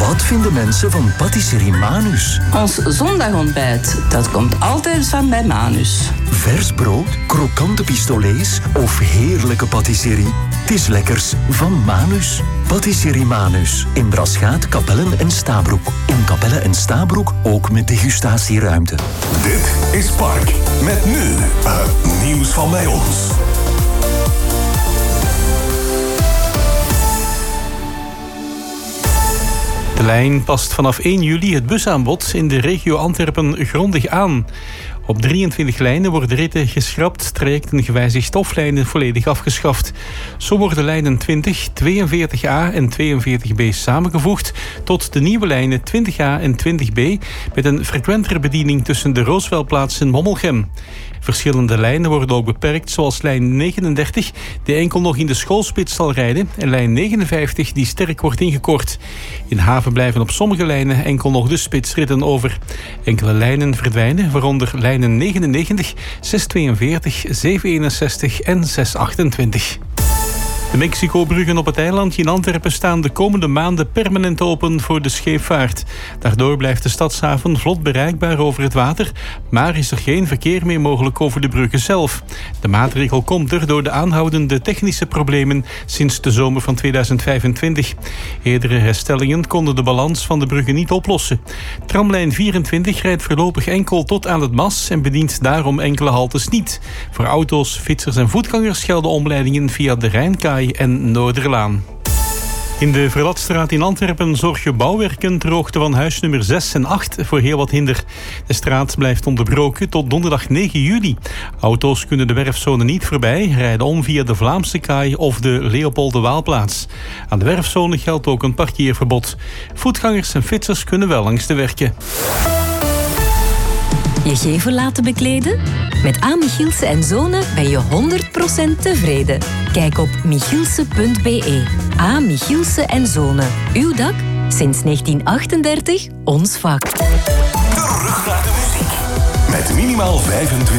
Wat vinden mensen van patisserie Manus? Ons zondagontbijt, dat komt altijd van bij Manus. Vers brood, krokante pistolets of heerlijke patisserie? Het is lekkers van Manus. Patisserie Manus. In Braschaat, Kapellen en Stabroek. In Kapellen en Stabroek ook met degustatieruimte. Dit is Park. Met nu het nieuws van bij ons. De lijn past vanaf 1 juli het busaanbod in de regio Antwerpen grondig aan. Op 23 lijnen worden ritten geschrapt, trajecten gewijzigd of lijnen volledig afgeschaft. Zo worden lijnen 20, 42A en 42B samengevoegd tot de nieuwe lijnen 20A en 20B met een frequentere bediening tussen de Roosvelplaats en Mommelgem. Verschillende lijnen worden ook beperkt, zoals lijn 39, die enkel nog in de schoolspits zal rijden, en lijn 59, die sterk wordt ingekort. In Haven blijven op sommige lijnen enkel nog de spitsritten over. Enkele lijnen verdwijnen, waaronder lijnen 99, 642, 761 en 628. De Mexico-bruggen op het eilandje in Antwerpen staan de komende maanden permanent open voor de scheepvaart. Daardoor blijft de stadshaven vlot bereikbaar over het water, maar is er geen verkeer meer mogelijk over de bruggen zelf. De maatregel komt er door de aanhoudende technische problemen sinds de zomer van 2025. Eerdere herstellingen konden de balans van de bruggen niet oplossen. Tramlijn 24 rijdt voorlopig enkel tot aan het Mas en bedient daarom enkele haltes niet. Voor auto's, fietsers en voetgangers gelden omleidingen via de Rijnkaai en Noorderlaan. In de Verlatstraat in Antwerpen zorgen bouwwerken ter hoogte van huis nummer 6 en 8 voor heel wat hinder. De straat blijft onderbroken tot donderdag 9 juli. Auto's kunnen de werfzone niet voorbij, rijden om via de Vlaamse Kaai of de Leopold-de-Waalplaats. Aan de werfzone geldt ook een parkeerverbod. Voetgangers en fietsers kunnen wel langs de werken. Je gevel laten bekleden? Met A. Michielsen & Zonen ben je 100% tevreden. Kijk op michielsen.be. A. Michielsen & Zonen. Uw dak? Sinds 1938 ons vak. Terug naar de muziek. Met minimaal 25